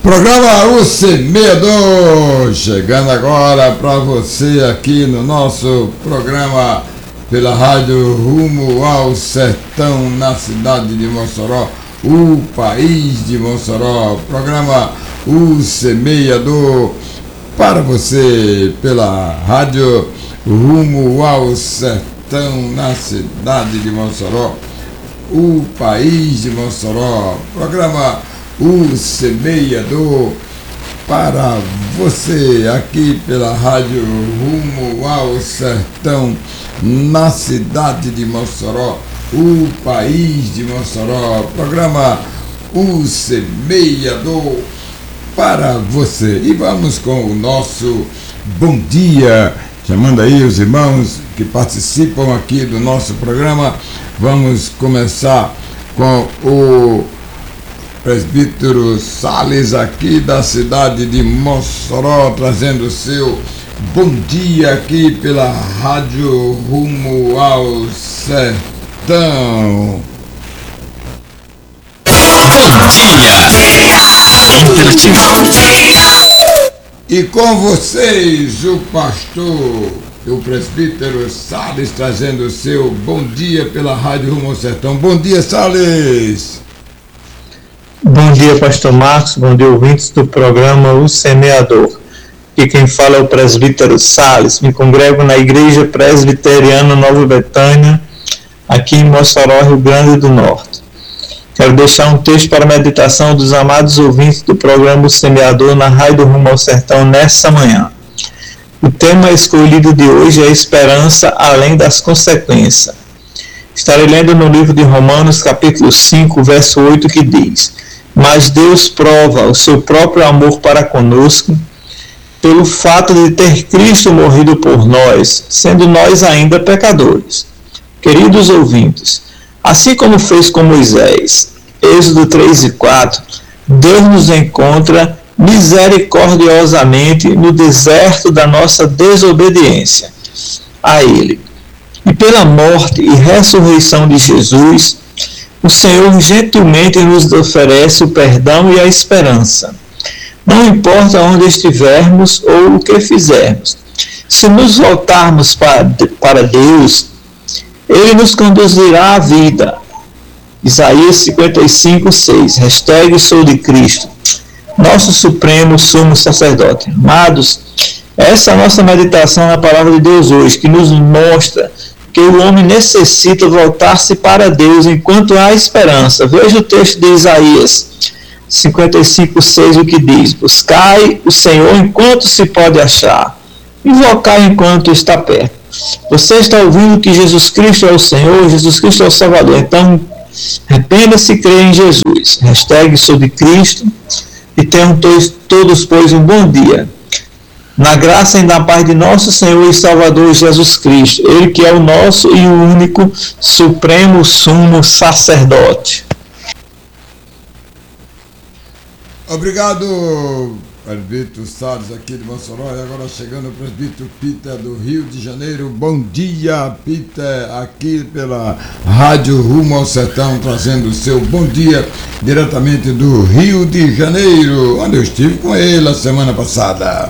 Programa UC62, chegando agora para você aqui no nosso programa pela rádio Rumo ao Sertão, na cidade de Mossoró, o país de Mossoró. Programa UC62 para você pela rádio Rumo ao Sertão, na cidade de Mossoró, o país de Mossoró. Programa UC62 para você aqui pela rádio Rumo ao Sertão, na cidade de Mossoró, o país de Mossoró. Programa UC62 para você. E vamos com o nosso bom dia, chamando aí os irmãos que participam aqui do nosso programa. Vamos começar com o presbítero Salles, aqui da cidade de Mossoró, trazendo o seu bom dia aqui pela rádio Rumo ao Sertão. Bom dia! E com vocês, o pastor, o presbítero Salles, trazendo o seu bom dia pela rádio Rumo ao Sertão. Bom dia, Salles! Bom dia, pastor Marcos, bom dia, ouvintes do programa O Semeador. E quem fala é o presbítero Salles. Me congrego na Igreja Presbiteriana Nova Betânia, aqui em Mossoró, Rio Grande do Norte. Quero deixar um texto para a meditação dos amados ouvintes do programa O Semeador na Rádio Rumo ao Sertão nessa manhã. O tema escolhido de hoje é esperança além das consequências. Estarei lendo no livro de Romanos, capítulo 5, verso 8, que diz: mas Deus prova o seu próprio amor para conosco pelo fato de ter Cristo morrido por nós, sendo nós ainda pecadores. Queridos ouvintes, assim como fez com Moisés, Êxodo 3 e 4, Deus nos encontra misericordiosamente no deserto da nossa desobediência a Ele. E pela morte e ressurreição de Jesus, o Senhor gentilmente nos oferece o perdão e a esperança. Não importa onde estivermos ou o que fizermos, se nos voltarmos para Deus, Ele nos conduzirá à vida. Isaías 55, 6, #sou de Cristo, nosso supremo sumo sacerdote. Amados, essa é a nossa meditação na palavra de Deus hoje, que nos mostra que o homem necessita voltar-se para Deus enquanto há esperança. Veja o texto de Isaías 55, 6, o que diz: buscai o Senhor enquanto se pode achar, invocai enquanto está perto. Você está ouvindo que Jesus Cristo é o Senhor, Jesus Cristo é o Salvador. Então, arrependa-se e creia em Jesus. #sou de Cristo. E tenham todos, pois, um bom dia. Na graça e na paz de nosso Senhor e Salvador Jesus Cristo, Ele que é o nosso e o único supremo sumo sacerdote. Obrigado, presbítero Salles, aqui de Mossoró. E agora chegando o presbítero Peter, do Rio de Janeiro. Bom dia, Peter, aqui pela rádio Rumo ao Sertão, trazendo o seu bom dia diretamente do Rio de Janeiro, onde eu estive com ele a semana passada.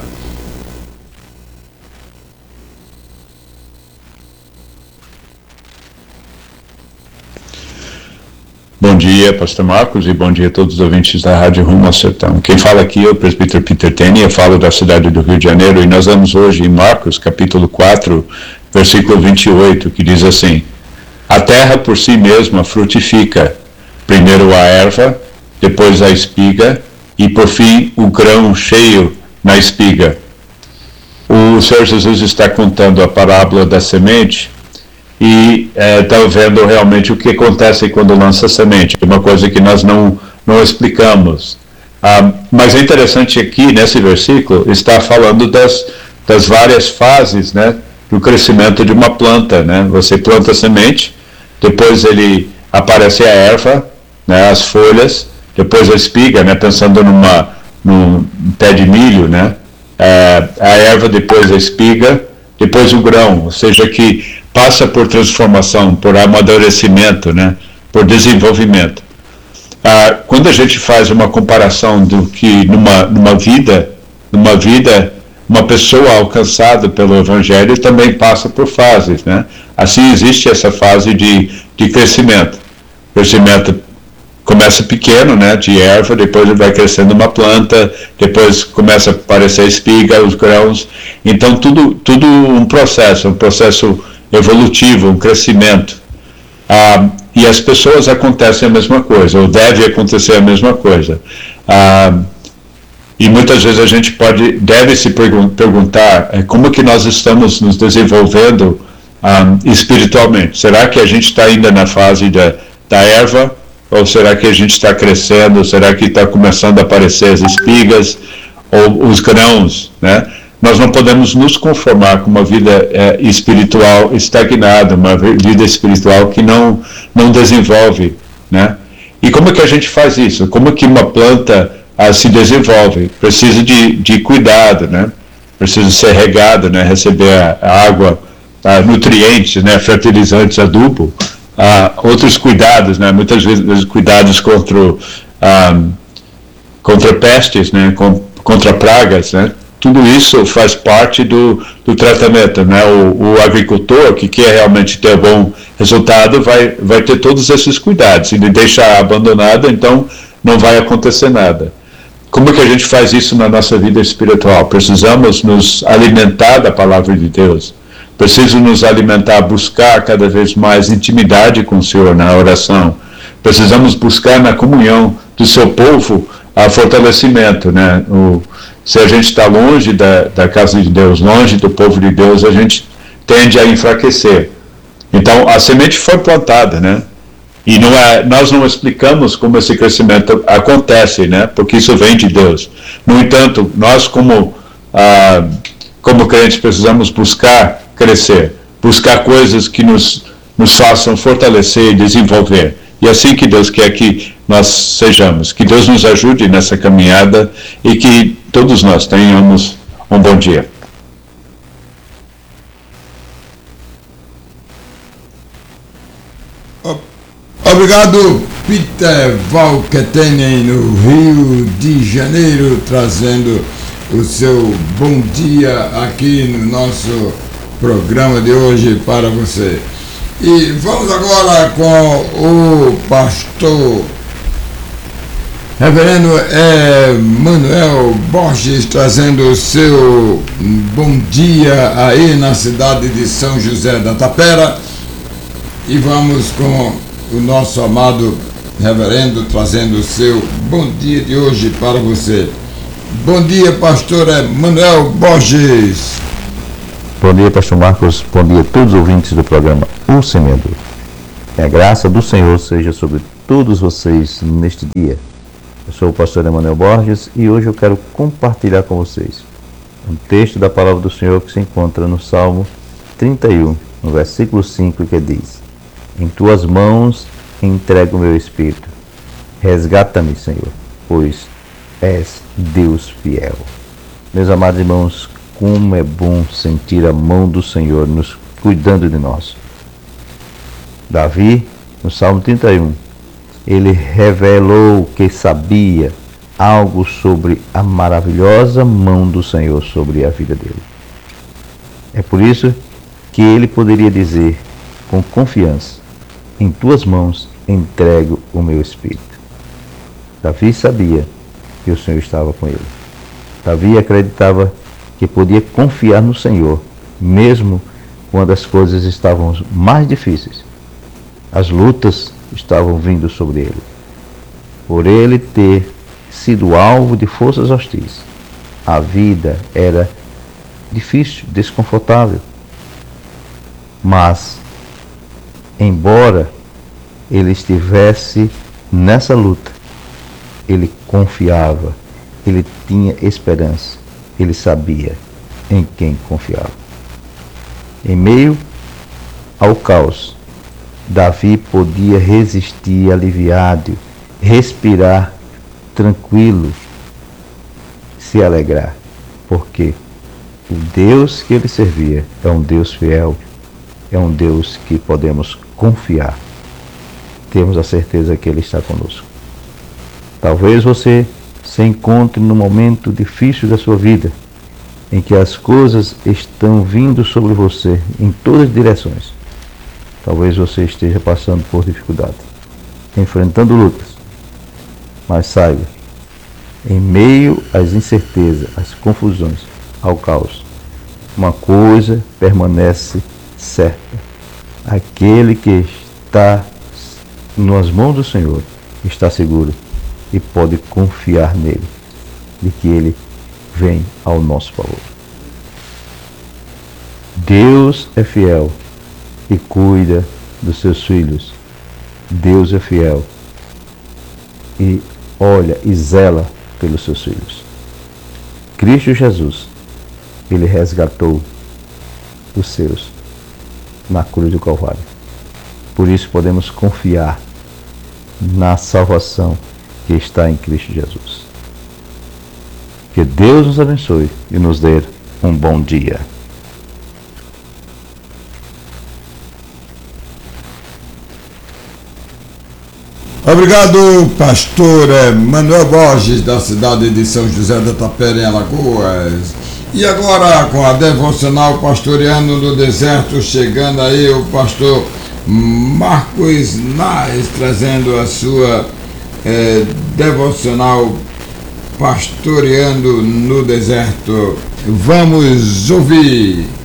Bom dia, pastor Marcos, e bom dia a todos os ouvintes da Rádio Rumo ao Sertão. Quem fala aqui é o presbítero Peter Tenney, eu falo da cidade do Rio de Janeiro, e nós vamos hoje em Marcos, capítulo 4, versículo 28, que diz assim: a terra por si mesma frutifica, primeiro a erva, depois a espiga, e por fim o grão cheio na espiga. O Senhor Jesus está contando a parábola da semente, e está vendo realmente o que acontece quando lança a semente. É uma coisa que nós não explicamos. Mas é interessante aqui, nesse versículo, está falando das várias fases, né, do crescimento de uma planta. Né? Você planta a semente, depois ele aparece a erva, né, as folhas, depois a espiga, né, pensando num pé de milho, né, a erva, depois a espiga, depois o grão, ou seja, que passa por transformação, por amadurecimento, né, por desenvolvimento. quando a gente faz uma comparação do que numa vida, uma pessoa alcançada pelo Evangelho também passa por fases, né? Assim existe essa fase de crescimento. O crescimento começa pequeno, né, de erva, depois vai crescendo uma planta, depois começa a aparecer espiga, os grãos. Então tudo um processo evolutivo, um crescimento. E as pessoas acontecem a mesma coisa, ou deve acontecer a mesma coisa. E muitas vezes a gente deve se perguntar como que nós estamos nos desenvolvendo espiritualmente. Será que a gente está ainda na fase da erva? Ou será que a gente está crescendo? Será que está começando a aparecer as espigas ou os grãos, né? Nós não podemos nos conformar com uma vida espiritual estagnada, uma vida espiritual que não desenvolve, né? E como que a gente faz isso? Como que uma planta se desenvolve? Precisa de cuidado, né? Precisa ser regado, né? Receber a água, nutrientes, né? Fertilizantes, adubo. Outros cuidados, né? Muitas vezes cuidados contra pestes, né? Contra pragas, né? Tudo isso faz parte do tratamento, né? O agricultor que quer realmente ter bom resultado vai ter todos esses cuidados. Se ele deixar abandonado, então não vai acontecer nada. Como que a gente faz isso na nossa vida espiritual? Precisamos nos alimentar da palavra de Deus. Preciso nos alimentar, buscar cada vez mais intimidade com o Senhor na oração. Precisamos buscar na comunhão do seu povo fortalecimento, né? Se a gente está longe da casa de Deus, longe do povo de Deus, a gente tende a enfraquecer. Então, a semente foi plantada, né? E nós não explicamos como esse crescimento acontece, né? Porque isso vem de Deus. No entanto, nós como crentes precisamos buscar crescer, buscar coisas que nos façam fortalecer e desenvolver. E assim que Deus quer que nós sejamos. Que Deus nos ajude nessa caminhada e que todos nós tenhamos um bom dia. Obrigado, Peter Valkettenen, no Rio de Janeiro, trazendo o seu bom dia aqui no nosso programa de hoje para você. E vamos agora com o pastor Reverendo Manuel Borges, trazendo o seu bom dia aí na cidade de São José da Tapera. E vamos com o nosso amado reverendo trazendo o seu bom dia de hoje para você. Bom dia, pastor Manuel Borges. Bom dia, pastor Marcos. Bom dia a todos os ouvintes do programa O Semeador. Que a graça do Senhor seja sobre todos vocês neste dia. Eu sou o pastor Manuel Borges e hoje eu quero compartilhar com vocês um texto da palavra do Senhor que se encontra no Salmo 31, no versículo 5, que diz: Em tuas mãos entrego o meu espírito. Resgata-me, Senhor, pois és Deus fiel. Meus amados irmãos, como é bom sentir a mão do Senhor nos cuidando de nós. Davi, no Salmo 31, ele revelou que sabia algo sobre a maravilhosa mão do Senhor sobre a vida dele. É por isso que ele poderia dizer com confiança: em tuas mãos entrego o meu espírito. Davi sabia que o Senhor estava com ele. Davi acreditava que podia confiar no Senhor, mesmo quando as coisas estavam mais difíceis. As lutas estavam vindo sobre ele. Por ele ter sido alvo de forças hostis, a vida era difícil, desconfortável. Mas, embora ele estivesse nessa luta, ele confiava, ele tinha esperança, ele sabia em quem confiava. Em meio ao caos, Davi podia resistir aliviado, respirar tranquilo, se alegrar, porque o Deus que ele servia é um Deus fiel, é um Deus que podemos confiar. Temos a certeza que ele está conosco. Talvez você se encontre num momento difícil da sua vida, em que as coisas estão vindo sobre você em todas as direções. Talvez você esteja passando por dificuldade, enfrentando lutas. Mas saiba, em meio às incertezas, às confusões, ao caos, uma coisa permanece certa: aquele que está nas mãos do Senhor está seguro e pode confiar nele, de que ele vem ao nosso favor. Deus é fiel e cuida dos seus filhos. Deus é fiel e olha e zela pelos seus filhos. Cristo Jesus, ele resgatou os seus na cruz do Calvário. Por isso podemos confiar na salvação que está em Cristo Jesus. Que Deus nos abençoe e nos dê um bom dia. Obrigado, pastor Manuel Borges, da cidade de São José da Tapera, em Alagoas. E agora, com a devocional Pastoreando no Deserto, chegando aí o pastor Marcos Nais, trazendo a sua devocional Pastoreando no Deserto. Vamos ouvir.